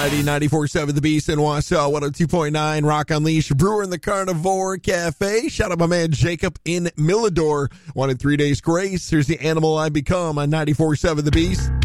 94.7 The Beast in Wausau, 102.9 Rock Unleashed, Brewer in the Carnivore Cafe. Shout out my man Jacob in Millador. Wanted 3 days grace. Here's the Animal I Become on 94.7 The Beast.